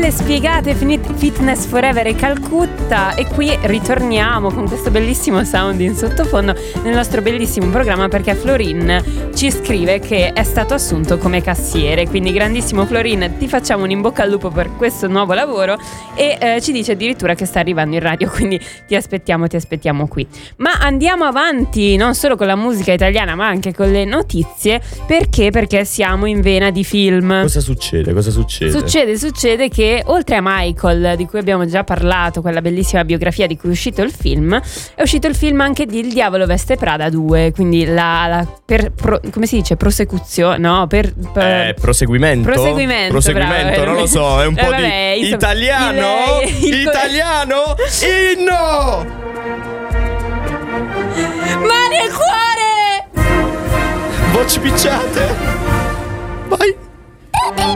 le spiegate Fitness Forever e Calcutta, e qui ritorniamo con questo bellissimo sound in sottofondo nel nostro bellissimo programma, perché Florin ci scrive che è stato assunto come cassiere. Quindi grandissimo Florin, ti facciamo un in bocca al lupo per questo nuovo lavoro, e ci dice addirittura che sta arrivando in radio, quindi ti aspettiamo qui. Ma andiamo avanti non solo con la musica italiana ma anche con le notizie, perché siamo in vena di film. Cosa succede? Succede che oltre a Michael, di cui abbiamo già parlato, quella bellissima biografia di cui è uscito il film, è uscito il film anche di Il Diavolo Veste Prada 2, quindi come si dice? Prosecuzione? No, proseguimento, bravo, non lo so, è un po' vabbè, di italiano. Italiano? Inno! Mani al cuore! Voci picciate. Vai.